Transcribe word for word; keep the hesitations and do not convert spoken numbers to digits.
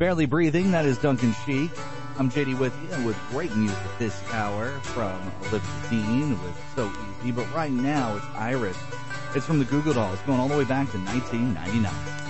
Barely Breathing, that is Duncan Sheik. I'm J D with you with great music this hour from Olivia Dean with So Easy. But right now it's Iris. It's from the Goo Goo Dolls going all the way back to nineteen ninety-nine.